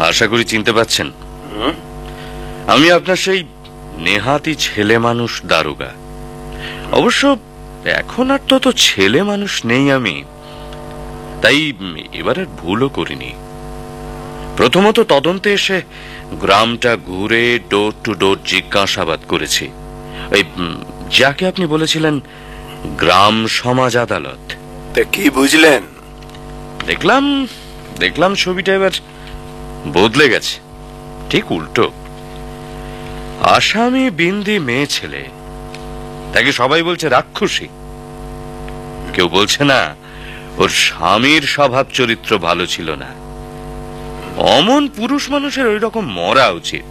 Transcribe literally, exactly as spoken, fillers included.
আশা করি চিনতে পাচ্ছেন আমি আপনার সেই নেহাতি ছেলে মানুষ দারোগা। অবশ্য এখন আর তো তো ছেলে মানুষ নেই আমি, তাই এবার আর ভুলও করিনি। প্রথমত তদন্তে এসে গ্রামটা ঘুরে ডোর টু ডোর জিজ্ঞাসাবাদ করেছি, ওই যাকে আপনি বলেছিলেন গ্রাম সমাজ আদালত। তা কি বুঝলেন? দেখলাম দেখলাম ছবিটা এবার বদলে গেছে, ঠিক উল্টো। আসামি বিন্দি মেয়ে ছেলে, তাকে সবাই বলছে রাক্ষসী। কেউ বলছে না ওর স্বামীর স্বভাব চরিত্র ভালো ছিল না। অমন পুরুষ মানুষের ওই রকম মরা উচিত।